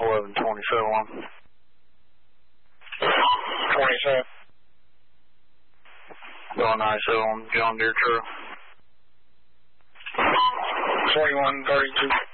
1127. 27. Going 97 John Deere Trail. 2132.